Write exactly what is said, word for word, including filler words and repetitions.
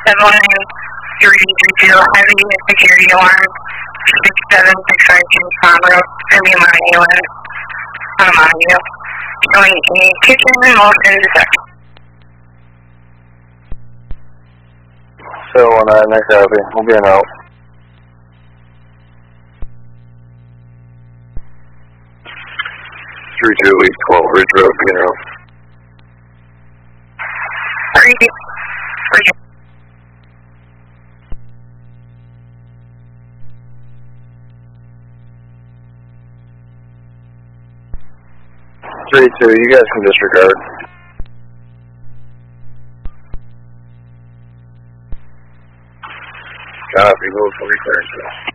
seven one nine three three two, heavy security alarm, six seven six five two Palm Road, Irving Montague, on Montague, showing a kitchen motion detected. seven one nine, next copy. We'll be in out. three two eight twelve Ridge Road, be in out. three two. three two. three two, you guys can disregard. Copy, move for clearance.